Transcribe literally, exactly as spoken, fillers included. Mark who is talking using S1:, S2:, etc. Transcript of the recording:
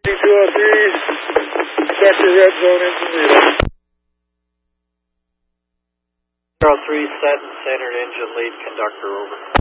S1: two oh three, sector red zone engine leader.
S2: zero three set and centered engine lead conductor over.